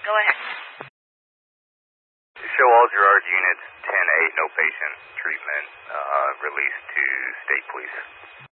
Go ahead. Show all Girard units 10-8, no patient treatment, released to state police.